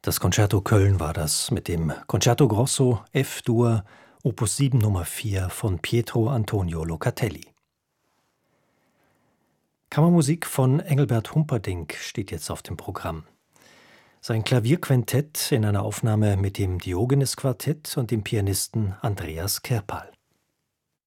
Das Concerto Köln war das mit dem Concerto Grosso F-Dur Opus 7 Nummer 4 von Pietro Antonio Locatelli. Kammermusik von Engelbert Humperdinck steht jetzt auf dem Programm. Sein Klavierquintett in einer Aufnahme mit dem Diogenes Quartett und dem Pianisten Andreas Kirpal.